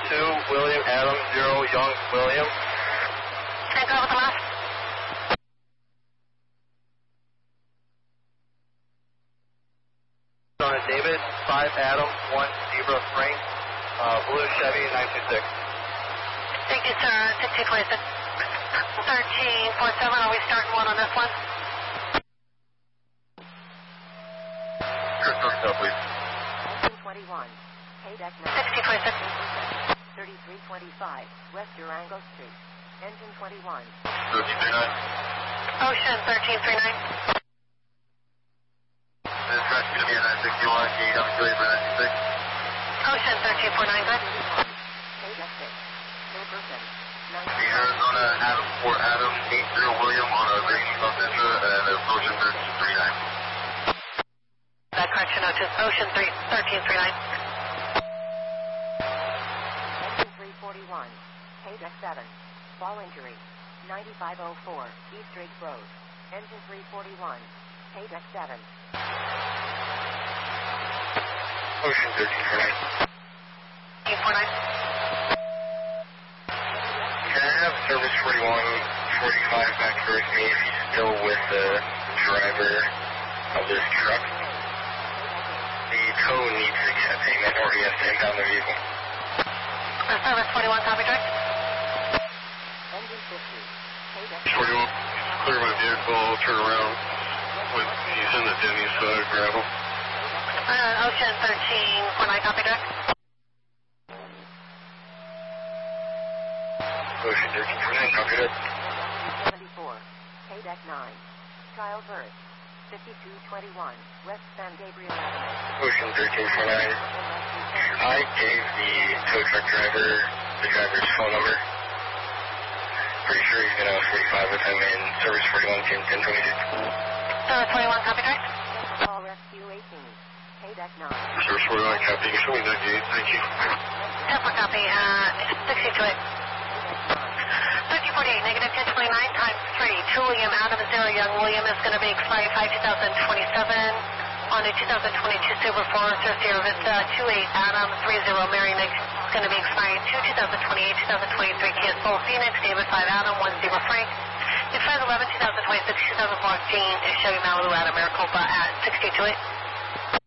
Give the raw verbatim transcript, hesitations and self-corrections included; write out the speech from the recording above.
two, William, Adam, zero, Young, William. And go with the last. On a David, five, Adam, one, Zebra, Frank, uh, Blue Chevy, nine two six. Thank you, sir. sixteen twenty-six. thirteen forty-seven, are we starting one on this one? Sure, start up, please. nineteen twenty-one, K-Deck sixteen twenty-six. thirty-three twenty-five, West Durango Street. Engine twenty-one. thirteen thirty-nine. Ocean thirteen thirty-nine. This is rescue to be at nine sixty-one, K W three for nine two six. Ocean thirteen forty-nine, good. K-Deck six, Wilkerson. The Arizona, Adam, four, Adam, eight, zero, William on a Green South Centra, and uh, Ocean thirteen thirty-nine. That correction, Ocean thirteen thirty-nine. Engine three forty-one, K-Deck seven, fall injury, ninety-five oh four, East Ridge Road. Engine three forty-one, K-Deck seven. Ocean thirteen forty-nine. thirteen forty-nine. Can I have service forty-one forty-five back towards me if he's still with the driver of this truck? The tow needs to get a payment or he has to impound the vehicle. Uh, service forty-one, copy, direct. Engine fifty, K-Deck forty-one, clear my vehicle, turn around. With, he's in the Denny's uh, gravel. Uh, Ocean thirteen forty-nine, copy, direct. Ocean thirteen forty-nine, copy that. seventy-four, K-Deck nine, Child Birth, fifty-two twenty-one, West San Gabriel Avenue. Ocean thirteen forty-nine. I gave the tow truck driver the driver's phone number. Pretty sure he's going to have forty-five with him in service forty-one, ten twenty-six. Service forty-one, copy, direct. Call Rescue eighteen, K-Deck nine. Service forty-one, copy. You can show me ninety-eight. Thank you. Temple copy, uh, sixteen to it. thirteen forty-eight, negative ten twenty-nine times three. two William, Adam, zero, Young, William is going to be expired five two thousand twenty-seven. On a two thousand twenty-two Super Forester Sierra Vista, two eight, Adam, three zero, Mary Nick is going to be expired two two thousand twenty-eight, two thousand twenty-three Kia Soul Phoenix, David five, Adam, one zero, Frank. Expired eleven, two thousand twenty-six, two thousand fourteen is Chevy Malibu, Adam, Maricopa at sixteen to it.